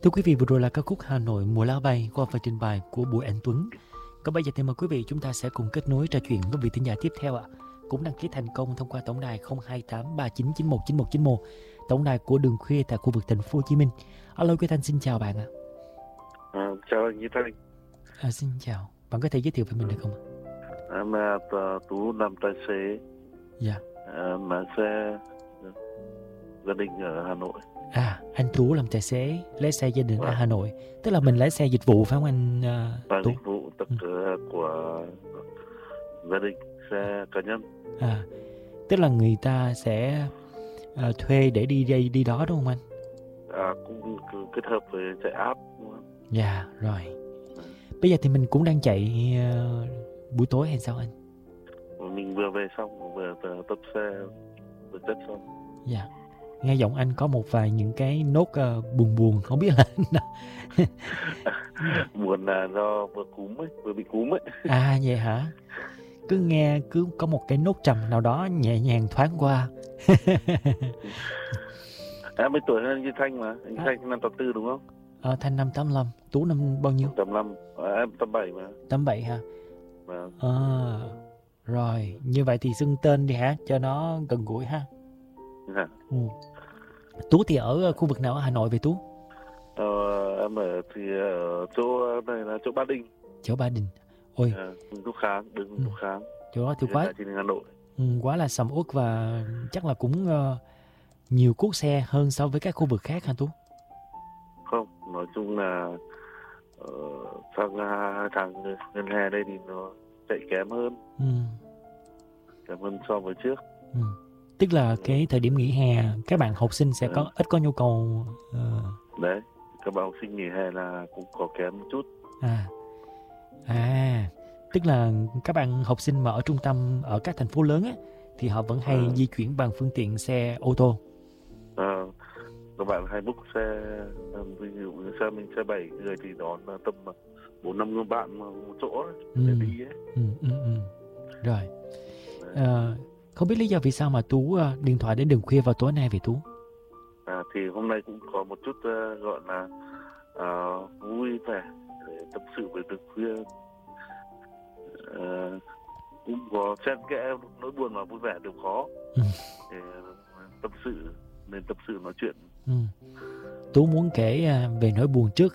Thưa quý vị, vừa rồi là ca khúc Hà Nội mùa lá bay qua phần trình bày của Bùi Anh Tuấn. Còn bây giờ thì mời quý vị chúng ta sẽ cùng kết nối trò chuyện với vị thính giả tiếp theo ạ. Cũng đăng ký thành công thông qua tổng đài 02839919191, tổng đài của Đường Khuya tại khu vực thành phố Hồ Chí Minh. Alo Quý Thanh, xin chào bạn ạ. Chào anh Như Thanh. Xin chào. Bạn có thể giới thiệu về mình được không ạ? Em là Tú, làm tài xế. Dạ. Mà xe gia đình ở Hà Nội. Anh Tú làm tài xế lái xe gia đình ở Hà Nội. Tức là mình lái xe dịch vụ phải không anh Tú? Dịch vụ của gia đình, xe cá nhân. Tức là người ta sẽ thuê để đi đó đúng không anh? Cũng kết hợp với chạy app. Dạ rồi. Bây giờ thì mình cũng đang chạy buổi tối hay sao anh? Mình vừa về xong, vừa tập xe, vừa chất xong. Dạ. Nghe giọng anh có một vài những cái nốt buồn, không biết là buồn là do vừa bị cúm ấy. Vậy hả? Cứ nghe cứ có một cái nốt trầm nào đó nhẹ nhàng thoáng qua. Em mấy tuổi hơn như Thanh mà, anh Thanh năm 84 đúng không? Thanh năm 85, Tú năm bao nhiêu? 85, em 87 mà. 87 hả? Vâng. Rồi, như vậy thì xưng tên đi hả, cho nó gần gũi ha. Tú thì ở khu vực nào ở Hà Nội vậy Tú? Em ở chỗ này là chỗ Ba Đình. Chỗ Ba Đình. Ôi. Thúc Kháng, đường Thúc Kháng. Chỗ đó thì quá. Trên Hà Nội. Quá là sầm uất và chắc là cũng nhiều cuốc xe hơn so với các khu vực khác hả Tú? Không, nói chung là sang 2 tháng gần hè đây thì nó chạy kém hơn. Kém hơn so với trước. Tức là cái thời điểm nghỉ hè các bạn học sinh sẽ ít có nhu cầu. Đấy, các bạn học sinh nghỉ hè là cũng có kém một chút. Tức là các bạn học sinh mà ở trung tâm ở các thành phố lớn á thì họ vẫn hay di chuyển bằng phương tiện xe ô tô. Các bạn hay book xe, ví dụ như xe 7 người thì đón tầm 4-5 người bạn một chỗ để đi ấy. Rồi. Không biết lý do vì sao mà Tú điện thoại đến Đường Khuya vào tối nay vậy Tú? Thì hôm nay cũng có một chút gọi là vui vẻ để tâm sự với Đường Khuya. Cũng có xen kẽ nỗi buồn và vui vẻ đều khó. Để tâm sự nói chuyện. Tú muốn kể về nỗi buồn trước